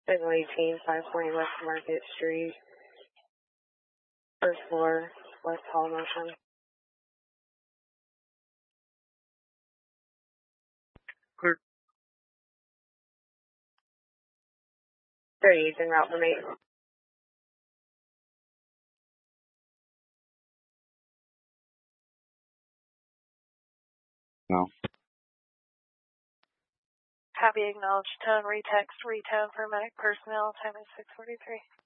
Signal 18, 520 West Market Street, first floor, West Hall motion. Clear. 38 en route for me. No. Copy, acknowledged tone, retext, retone for medic personnel, time is 6:43.